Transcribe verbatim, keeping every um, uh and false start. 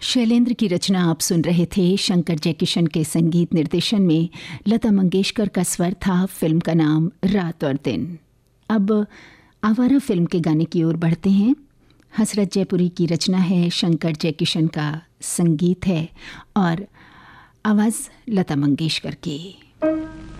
शैलेंद्र की रचना आप सुन रहे थे। शंकर जयकिशन के संगीत निर्देशन में लता मंगेशकर का स्वर था। फिल्म का नाम रात और दिन। अब आवारा फिल्म के गाने की ओर बढ़ते हैं। हसरत जयपुरी की रचना है, शंकर जयकिशन का संगीत है और आवाज़ लता मंगेशकर की।